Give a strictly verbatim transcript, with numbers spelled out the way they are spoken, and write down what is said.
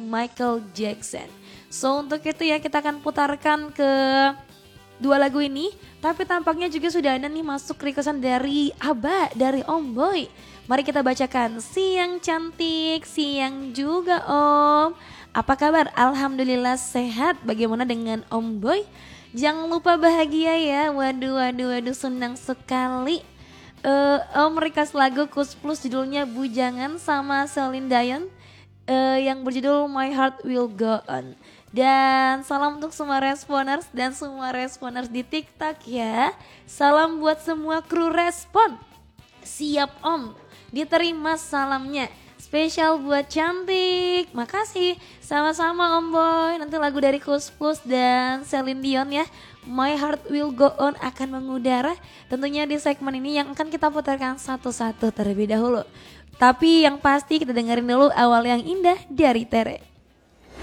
Michael Jackson. So untuk itu ya kita akan putarkan ke dua lagu ini. Tapi tampaknya juga sudah ada nih masuk requestan dari Aba, dari Om Boy. Mari kita bacakan. Siang cantik, siang juga Om. Apa kabar? Alhamdulillah sehat. Bagaimana dengan Om Boy? Jangan lupa bahagia ya. Waduh, waduh, waduh senang sekali. Uh, Om request lagu Kus Plus judulnya Bujangan sama Celine Dion uh, yang berjudul My Heart Will Go On. Dan salam untuk semua responers dan semua responers di TikTok ya. Salam buat semua kru respon. Siap Om, diterima salamnya. Spesial buat cantik. Makasih. Sama-sama Om Boy. Nanti lagu dari Kus Plus dan Celine Dion ya, My Heart Will Go On akan mengudara tentunya di segmen ini yang akan kita putarkan satu-satu terlebih dahulu. Tapi yang pasti kita dengerin dulu awal yang indah dari Tere.